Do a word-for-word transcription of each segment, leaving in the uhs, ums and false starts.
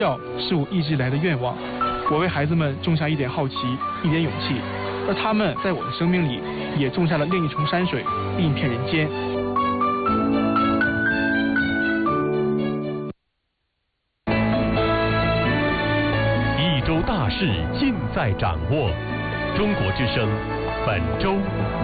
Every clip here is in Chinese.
教是我一直以来的愿望，我为孩子们种下一点好奇，一点勇气，而他们在我的生命里也种下了另一重山水，另一片人间。 一周大事尽在掌握，中国之声本周。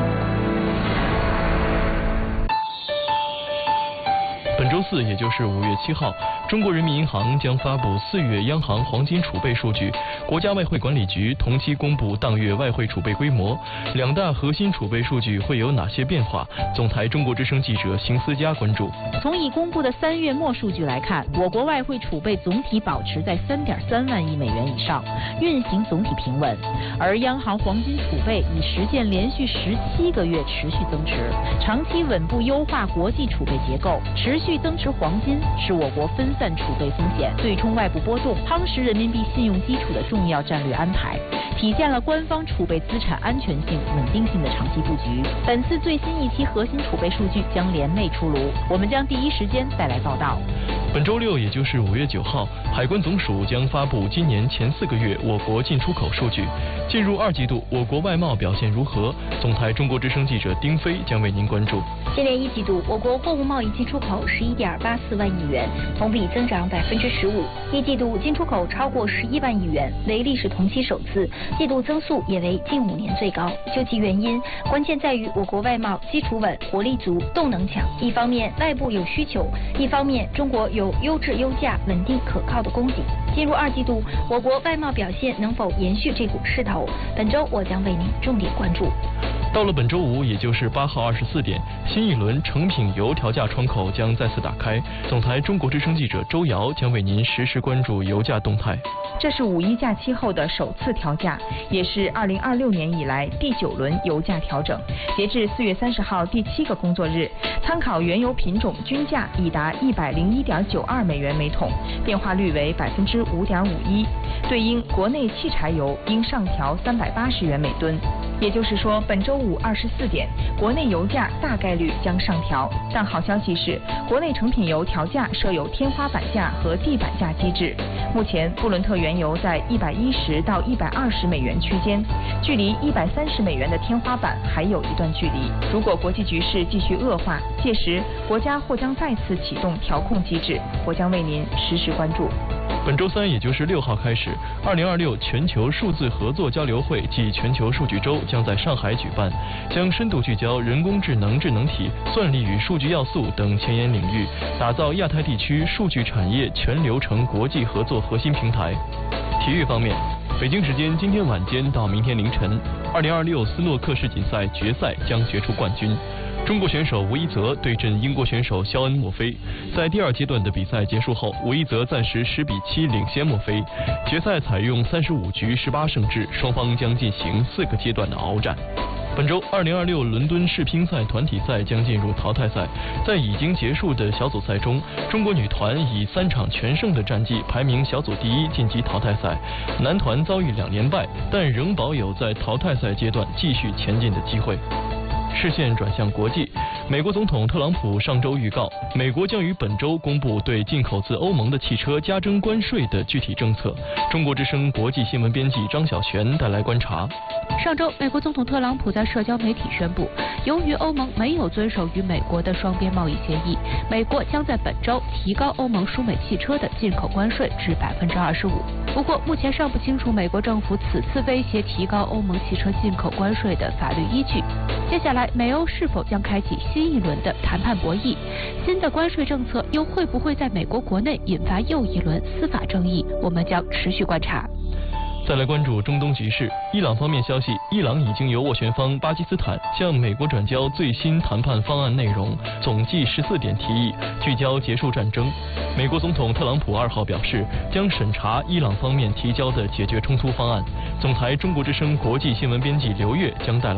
本周四，也就是五月七号，中国人民银行将发布四月央行黄金储备数据，国家外汇管理局同期公布当月外汇储备规模。两大核心储备数据会有哪些变化？总台中国之声记者邢思佳关注。 从已公布的三月末数据来看，我国外汇储备总体保持在三点三万亿美元以上，运行总体平稳。而央行黄金储备已实现连续十七个月持续增值，长期稳步优化国际储备结构，持续增持黄金是我国分散储备风险、对冲外部波动、夯实人民币信用基础的重要战略安排，体现了官方储备资产安全性、稳定性的长期布局。本次最新一期核心储备数据将联袂出炉，我们将第一时间带来报道。 本周六，也就是五月九号，海关总署将发布今年前四个月我国进出口数据。进入二季度，我国外贸表现如何？总台中国之声记者丁飞将为您关注。 今年一季度，我国货物贸易进出口十一点八四万亿元，同比增长百分之十五。一季度进出口超过十一万亿元，为历史同期首次，季度增速也为近五年最高。究其原因，关键在于我国外贸基础稳、活力足、动能强。一方面外部有需求，一方面中国有优质优价、稳定可靠的供给。进入二季度，我国外贸表现能否延续这股势头？本周我将为您重点关注。 到了本周五，也就是八号二十四点，新一轮成品油调价窗口将再次打开。总台中国之声记者周瑶将为您实时关注油价动态。 这是五一假期后的首次调价，也是二零二六年以来第九轮油价调整。截至四月三十号第七个工作日，参考原油品种均价已达一百零一点九二美元每桶，变化率为百分之五点五一，对应国内汽柴油应上调三百八十元每吨。也就是说，本周五二十四点，国内油价大概率将上调。但好消息是，国内成品油调价设有天花板价和地板价机制。目前，布伦特原油在一百一十到一百二十美元区间，距离一百三十美元的天花板还有一段距离。如果国际局势继续恶化，届时国家或将再次启动调控机制，我将为您实时关注。 本周三，也就是六号开始，二零二六全球数字合作交流会暨全球数据周将在上海举办，将深度聚焦人工智能、智能体、算力与数据要素等前沿领域，打造亚太地区数据产业全流程国际合作核心平台。体育方面，北京时间今天晚间到明天凌晨，二零二六斯诺克世锦赛决赛将决出冠军。中国选手吴一泽对阵英国选手肖恩·墨菲，在第二阶段的比赛结束后，吴一泽暂时十比七领先墨菲。决赛采用三十五局十八胜制，双方将进行四个阶段的鏖战。本周二零二六伦敦世乒赛团体赛将进入淘汰赛，在已经结束的小组赛中，中国女团以三场全胜的战绩排名小组第一晋级淘汰赛，男团遭遇两连败，但仍保有在淘汰赛阶段继续前进的机会。视线转向国际，美国总统特朗普上周预告，美国将于本周公布对进口自欧盟的汽车加征关税的具体政策。中国之声国际新闻编辑张小璇带来观察。 上周，美国总统特朗普在社交媒体宣布，由于欧盟没有遵守与美国的双边贸易协议，美国将在本周提高欧盟输美汽车的进口关税至百分之二十五。不过，目前尚不清楚美国政府此次威胁提高欧盟汽车进口关税的法律依据。接下来，美欧是否将开启新一轮的谈判博弈？新的关税政策又会不会在美国国内引发又一轮司法争议？我们将持续观察。 再来关注中东局势，伊朗方面消息，伊朗已经由斡旋方巴基斯坦向美国转交最新谈判方案内容，总计十四点提议，聚焦结束战争。美国总统特朗普二号表示，将审查伊朗方面提交的解决冲突方案。总台中国之声国际新闻编辑刘越将带来